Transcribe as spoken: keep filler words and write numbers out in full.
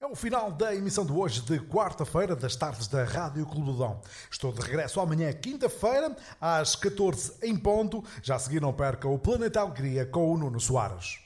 É o final da emissão de hoje, de quarta-feira, das tardes da Rádio Clube. Estou de regresso amanhã, quinta-feira, às catorze em ponto. Já a seguir, não perca o Planeta Alegria com o Nuno Soares.